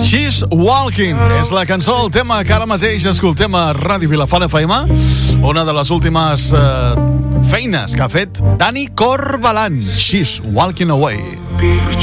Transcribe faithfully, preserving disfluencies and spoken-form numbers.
She's Walking és la cançó, el tema que ara mateix escoltem a Ràdio Vilafant F M, una de les últimes eh, feines que ha fet Dani Corbalan. She's Walking Away.